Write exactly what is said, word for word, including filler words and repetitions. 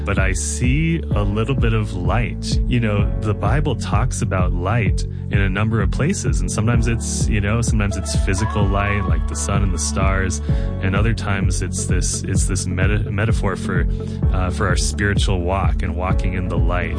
but I see a little bit of light. You know, the Bible talks about light in a number of places, and sometimes it's, you know, sometimes it's physical light, like the sun and the stars, and other times it's this it's this meta- metaphor for uh, for our spiritual walk and walking in the light.